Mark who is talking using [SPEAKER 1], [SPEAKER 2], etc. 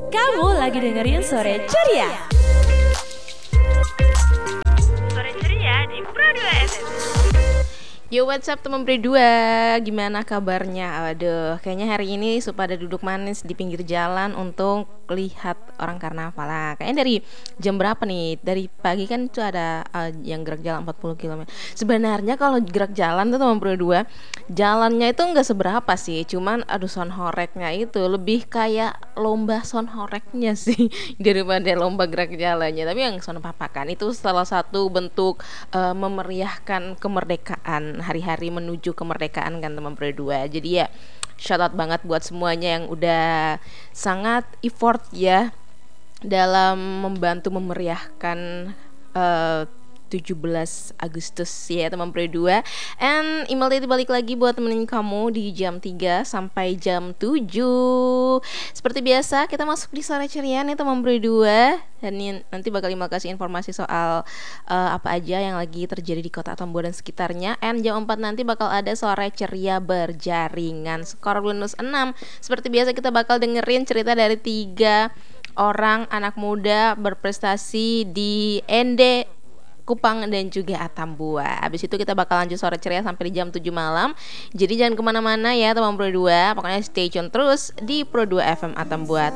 [SPEAKER 1] Kamu lagi dengerin Sore Ceria. Sore Ceria di Pro 2 FM.
[SPEAKER 2] Yo, what's up teman berdua, gimana kabarnya? Aduh, kayaknya hari ini pada duduk manis di pinggir jalan untuk lihat orang karnaval lah. Kayaknya dari jam berapa nih? Dari pagi kan itu ada yang gerak jalan 40 km. Sebenarnya kalau gerak jalan tuh teman berdua, jalannya itu nggak seberapa sih. Cuman aduh, sound horeknya itu lebih kayak lomba sound horeknya sih daripada lomba gerak jalannya. Tapi yang sound papakan itu salah satu bentuk memeriahkan kemerdekaan, hari-hari menuju kemerdekaan kan teman berdua. Jadi ya shout out banget buat semuanya yang udah sangat effort ya dalam membantu memeriahkan 17 Agustus ya teman berdua. And email itu balik lagi buat temenin kamu di jam 3 sampai jam 7. Seperti biasa kita masuk di Sore Ceria nih teman berdua. Dan nanti bakal Imal kasih informasi soal apa aja yang lagi terjadi di kota Tambua dan sekitarnya. And jam 4 nanti bakal ada Sore Ceria berjaringan skor bonus 6. Seperti biasa kita bakal dengerin cerita dari 3 orang anak muda berprestasi di ND Kupang dan juga Atambua. Habis itu kita bakal lanjut Sore Ceria sampai di jam 7 malam. Jadi jangan kemana-mana ya teman Pro 2. Pokoknya stay tune terus di Pro 2 FM Atambua.